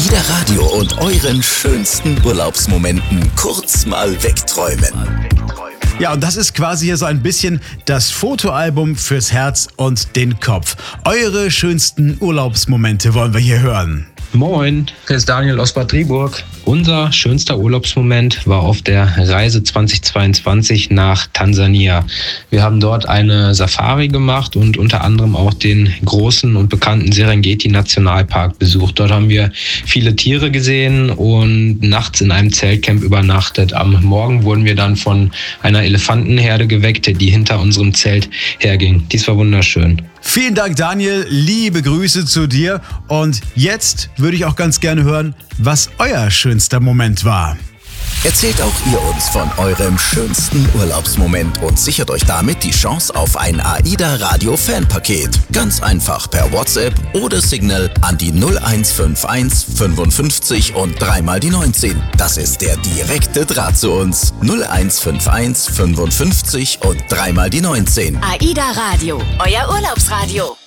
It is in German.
AIDA Radio und euren schönsten Urlaubsmomenten kurz mal wegträumen. Ja, und das ist quasi hier so ein bisschen das Fotoalbum fürs Herz und den Kopf. Eure schönsten Urlaubsmomente wollen wir hier hören. Moin, hier ist Daniel aus Bad Driburg. Unser schönster Urlaubsmoment war auf der Reise 2022 nach Tansania. Wir haben dort eine Safari gemacht und unter anderem auch den großen und bekannten Serengeti-Nationalpark besucht. Dort haben wir viele Tiere gesehen und nachts in einem Zeltcamp übernachtet. Am Morgen wurden wir dann von einer Elefantenherde geweckt, die hinter unserem Zelt herging. Dies war wunderschön. Vielen Dank, Daniel. Liebe Grüße zu dir. Und jetzt würde ich auch ganz gerne hören, was euer schönster Moment war. Erzählt auch ihr uns von eurem schönsten Urlaubsmoment und sichert euch damit die Chance auf ein AIDA Radio Fanpaket. Ganz einfach per WhatsApp oder Signal an die 0151 55 und 3 mal die 19. Das ist der direkte Draht zu uns. 0151 55 und 3 mal die 19. AIDA Radio, euer Urlaubsradio.